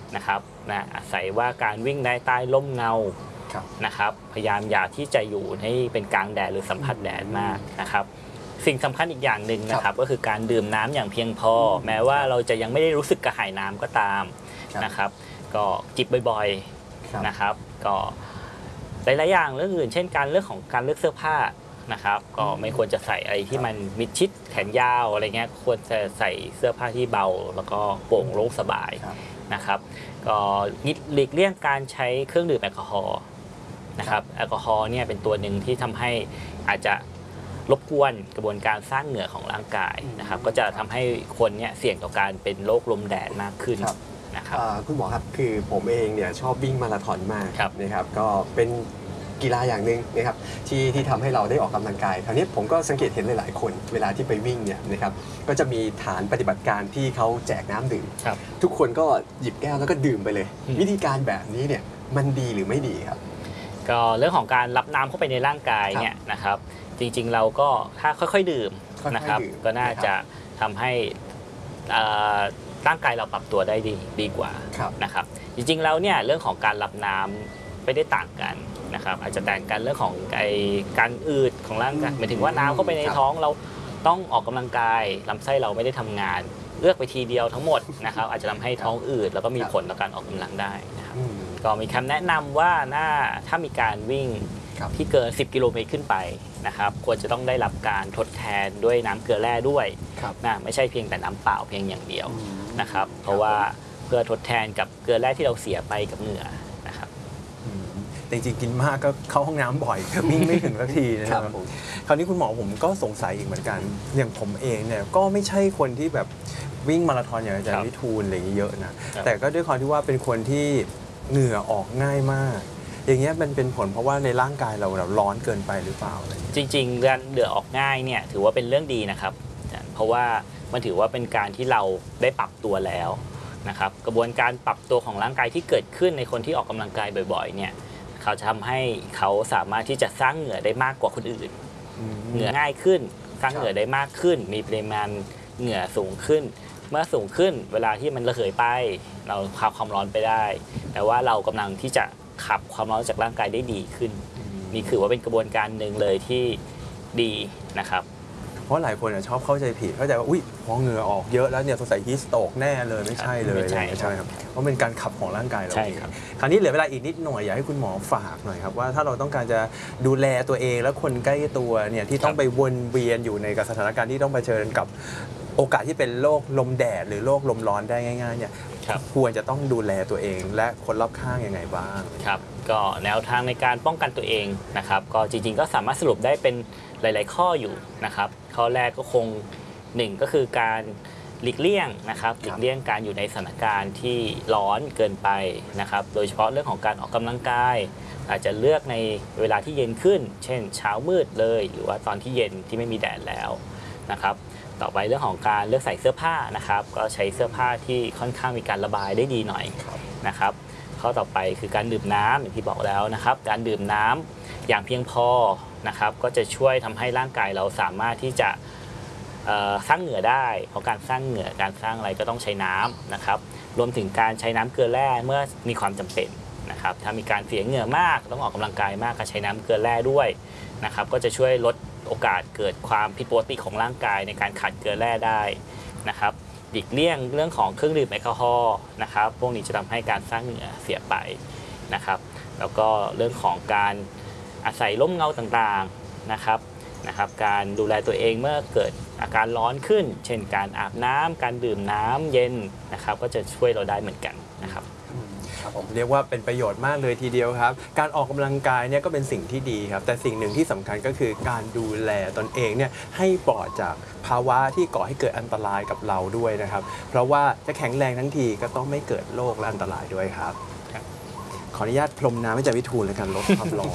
นะครับอาศัยว่าการวิ่งในใต้ร่มเงานะครับพยายามอย่าที่จะอยู่ให้เป็นกลางแดดหรือสัมผัสแดดมากนะครับสิ่งสำคัญอีกอย่างหนึ่งนะครับก็คือการดื่มน้ำอย่างเพียงพอแม้ว่าเราจะยังไม่ได้รู้สึกกระหายน้ำก็ตามนะครับก็จิบบ่อยๆนะครับก็หลายๆอย่างเรื่องอื่นเช่นเรื่องของการเลือกเสื้อผ้านะครับก็ไม่ควรจะใส่อะไรที่มันมิดชิดแขนยาวอะไรเงี้ยควรจะใส่เสื้อผ้าที่เบาแล้วก็โปร่งโล่งสบายนะครับก็หลีกเลี่ยงการใช้เครื่องดื่มแอลกอฮอล์นะครับแอลกอฮอล์เนี่ยเป็นตัวหนึ่งที่ทำให้อาจจะรบกวนกระบวนการสร้างเหงื่อของร่างกายนะครับก็จะทำให้คนเนี่ยเสี่ยงต่อการเป็นโรคลมแดดมากขึ้นนะครับคุณหมอครับคือผมเองเนี่ยชอบวิ่งมาราธอนมากนะครับก็เป็นกีฬาอย่างหนึ่งนะครับที่ทำให้เราได้ออกกำลังกายคราวนี้ผมก็สังเกตเห็นหลายๆคนเวลาที่ไปวิ่งเนี่ยนะครับก็จะมีฐานปฏิบัติการที่เขาแจกน้ำดื่มทุกคนก็หยิบแก้วแล้วก็ดื่มไปเลยวิธีการแบบนี้เนี่ยมันดีหรือไม่ดีครับก็เรื่องของการรับน้ำเข้าไปในร่างกายเนี่ยนะครับจริงๆเราก็ถ้าค่อยๆดื่มนะครับก็น่าจะทำให้ร่างกายเราปรับตัวได้ดีกว่านะครับจริงๆแล้วเนี่ยเรื่องของการรับน้ำไม่ได้ต่างกันนะครับอาจจะต่างกันเรื่องของการอืดของร่างกายหมายถึงว่าน้ำเข้าไปในท้องเราต้องออกกำลังกายลำไส้เราไม่ได้ทำงานเลือกไปทีเดียวทั้งหมดนะครับอาจจะทำให้ท้องอืดแล้วก็มีผลต่อการออกกำลังได้นะครับก็มีคำแนะนำว่าถ้ามีการวิ่งที่เกิน10 กิโลเมตรขึ้นไปนะครับควรจะต้องได้รับการทดแทนด้วยน้ำเกลือแร่ด้วยไม่ใช่เพียงแต่น้ำเปล่าเพียงอย่างเดียวนะครับเพราะว่าเพื่อทดแทนกับเกลือแร่ที่เราเสียไปกับเหงื่อนะครับจริงๆกินมากก็เข้าห้องน้ำบ่อยวิ่งไม่ถึงสักทีนะครับคราวนี้คุณหมอผมก็สงสัยอีกเหมือนกันอย่างผมเองเนี่ยก็ไม่ใช่คนที่แบบวิ่งมาราธอนอย่างอาจารย์วิทูลอะไรอย่างเงี้ยเยอะนะแต่ก็ด้วยความที่ว่าเป็นคนที่เหงื่อออกง่ายมากอย่างเงี้ยมันเป็นผลเพราะว่าในร่างกายเราร้อนเกินไปหรือเปล่าอะไรจริงๆการเหงื่อออกง่ายเนี่ยถือว่าเป็นเรื่องดีนะครับเพราะว่ามันถือว่าเป็นการที่เราได้ปรับตัวแล้วนะครับกระบวนการปรับตัวของร่างกายที่เกิดขึ้นในคนที่ออกกำลังกายบ่อยๆเนี่ยเขาจะทำให้เขาสามารถที่จะสร้างเหงื่อได้มากกว่าคนอื่นเหงื่อง่ายขึ้นสร้างเหงื่อได้มากขึ้นมีปริมาณเหงื่อสูงขึ้นเมื่อสูงขึ้นเวลาที่มันระเหยไปเราขับความร้อนไปได้แต่ว่าเรากำลังที่จะขับความร้อนจากร่างกายได้ดีขึ้นนี่คือว่าเป็นกระบวนการหนึ่งเลยที่ดีนะครับเพราะหลายคนชอบเข้าใจผิดเข้าใจว่าอุ้ยพอเหงื่อออกเยอะแล้วเนี่ยสงสัยฮีสโตกแน่เลยไม่ใช่เลยใช่ครับเพราะเป็นการขับของร่างกายเราเองคราวนี้เหลือเวลาอีกนิดหน่อยอยากให้คุณหมอฝากหน่อยครับว่าถ้าเราต้องการจะดูแลตัวเองและคนใกล้ตัวเนี่ยที่ต้องไปวนเวียนอยู่ในสถานการณ์ที่ต้องเผชิญกับโอกาสที่เป็นโรคลมแดดหรือโรคลมร้อนได้ง่ายๆเนี่ยควรจะต้องดูแลตัวเองและคนรอบข้างยังไงบ้างครับก็แนวทางในการป้องกันตัวเองนะครับก็จริงๆก็สามารถสรุปได้เป็นหลายๆข้ออยู่นะครับข้อแรกก็คง1ก็คือการหลีกเลี่ยงนะครับหลีกเลี่ยงการอยู่ในสถานการณ์ที่ร้อนเกินไปนะครับโดยเฉพาะเรื่องของการออกกำลังกายอาจจะเลือกในเวลาที่เย็นขึ้นเช่นเช้ามืดเลยหรือว่าตอนที่เย็นที่ไม่มีแดดแล้วนะครับต่อไปเรื่องของการเลือกใส่เสื้อผ้านะครับก็ใช้เสื้อผ้าที่ค่อนข้างมีการระบายได้ดีหน่อยนะครับข้อต่อไปคือการดื่มน้ำอย่างที่บอกแล้วนะครับการดื่มน้ำอย่างเพียงพอนะครับก็จะช่วยทำให้ร่างกายเราสามารถที่จะสร้างเหงื่อได้เพราะการสร้างเหงื่อการสร้างอะไรก็ต้องใช้น้ำนะครับรวมถึงการใช้น้ำเกลือแร่เมื่อมีความจำเป็นนะครับถ้ามีการเสียเหงื่อมากต้องออกกำลังกายมากก็ใช้น้ำเกลือแร่ด้วยนะครับก็จะช่วยลดโอกาสเกิดความผิดปกติของร่างกายในการขาดเกลือแร่ได้นะครับหลีกเลี่ยงเรื่องของเครื่องดื่มแอลกอฮอล์นะครับพวกนี้จะทำให้การสร้างเหงื่อเสียไปนะครับแล้วก็เรื่องของการอาศัยร่มเงาต่างๆนะครับการดูแลตัวเองเมื่อเกิดอาการร้อนขึ้นเช่นการอาบน้ำการดื่มน้ำเย็นนะครับก็จะช่วยเราได้เหมือนกันนะครับผมเรียกว่าเป็นประโยชน์มากเลยทีเดียวครับการออกกำลังกายเนี่ยก็เป็นสิ่งที่ดีครับแต่สิ่งหนึ่งที่สำคัญก็คือการดูแลตนเองเนี่ยให้ปลอดจากภาวะที่ก่อให้เกิดอันตรายกับเราด้วยนะครับเพราะว่าจะแข็งแรงทั้งทีก็ต้องไม่เกิดโรคและอันตรายด้วยครับขออนุญาตพรมน้ำให้อาจารย์วิทูลในการลดความร้อน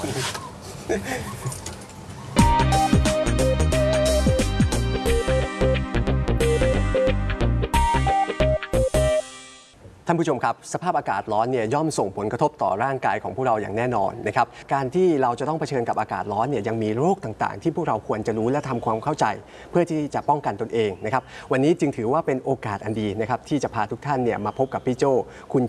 ท่านผู้ชมครับสภาพอากาศร้อนเนี่ยย่อมส่งผลกระทบต่อร่างกายของพวกเราอย่างแน่นอนนะครับการที่เราจะต้องเผชิญกับอากาศร้อนเนี่ยยังมีโรคต่างๆที่พวกเราควรจะรู้และทำความเข้าใจเพื่อที่จะป้องกันตนเองนะครับวันนี้จึงถือว่าเป็นโอกาสอันดีนะครับที่จะพาทุกท่านเนี่ยมาพบกับพี่โจคุณ